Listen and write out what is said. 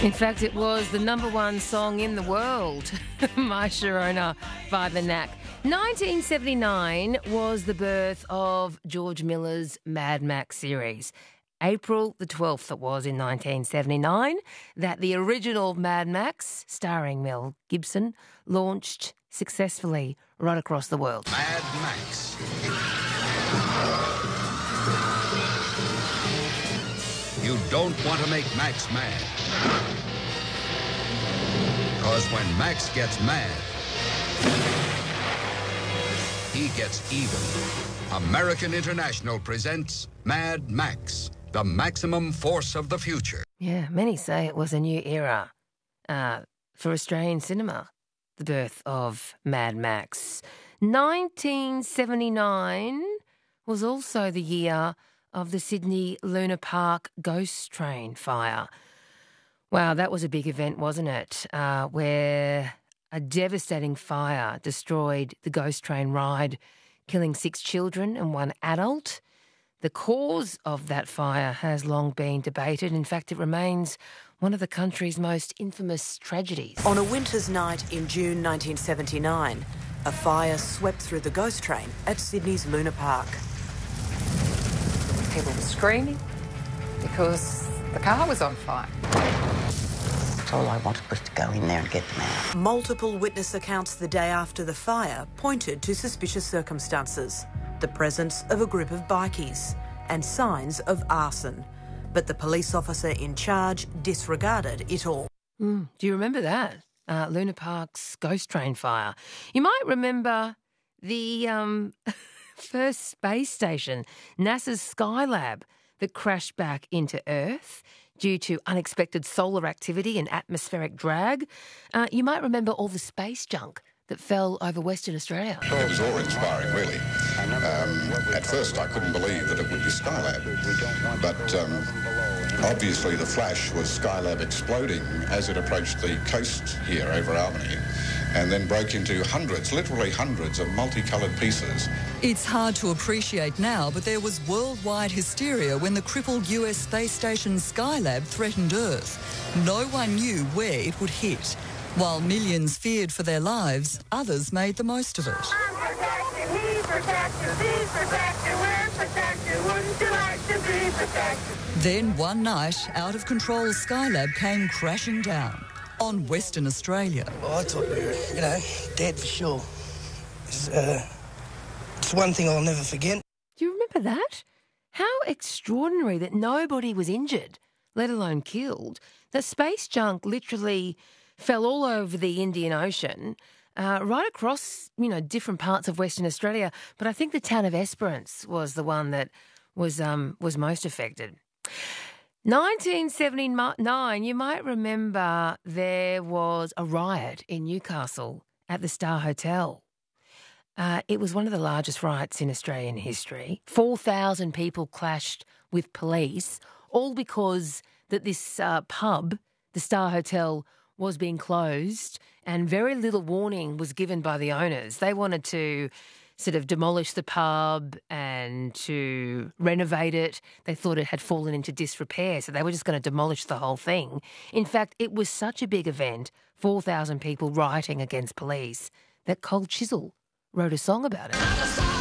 In fact, it was the number one song in the world, My Sharona by The Knack. 1979 was the birth of George Miller's Mad Max series. April the 12th it was in 1979 that the original Mad Max, starring Mel Gibson, launched successfully right across the world. Mad Max. You don't want to make Max mad. Because when Max gets mad, he gets even. American International presents Mad Max, the maximum force of the future. Yeah, many say it was a new era for Australian cinema, the birth of Mad Max. 1979 was also the year of the Sydney Luna Park ghost train fire. Wow, that was a big event, wasn't it? Where a devastating fire destroyed the ghost train ride, killing 6 children and 1 adult. The cause of that fire has long been debated. In fact, it remains one of the country's most infamous tragedies. On a winter's night in June 1979, a fire swept through the ghost train at Sydney's Luna Park. People were screaming because the car was on fire. All I wanted was to go in there and get them out. Multiple witness accounts the day after the fire pointed to suspicious circumstances, the presence of a group of bikies and signs of arson. But the police officer in charge disregarded it all. Do you remember that? Luna Park's ghost train fire. You might remember the first space station, NASA's Skylab, that crashed back into Earth due to unexpected solar activity and atmospheric drag. You might remember all the space junk that fell over Western Australia. It was awe-inspiring, really. At first, I couldn't believe that it would be Skylab, but obviously the flash was Skylab exploding as it approached the coast here over Albany, and then broke into hundreds, literally hundreds of multicoloured pieces. It's hard to appreciate now, but there was worldwide hysteria when the crippled US space station Skylab threatened Earth. No one knew where it would hit. While millions feared for their lives, others made the most of it. I'm protected, he's protected, he's protected, we're protected, wouldn't you like to be protected? Then one night, out-of-control Skylab came crashing down on Western Australia. Well, I thought we were, dead for sure. It's one thing I'll never forget. Do you remember that? How extraordinary that nobody was injured, let alone killed. The space junk literally fell all over the Indian Ocean, right across, different parts of Western Australia. But I think the town of Esperance was the one that was most affected. 1979, you might remember there was a riot in Newcastle at the Star Hotel. It was one of the largest riots in Australian history. 4,000 people clashed with police, all because that this pub, the Star Hotel, was being closed and very little warning was given by the owners. They wanted to sort of demolish the pub and to renovate it. They thought it had fallen into disrepair, so they were just going to demolish the whole thing. In fact, it was such a big event, 4,000 people rioting against police, that Cold Chisel wrote a song about it.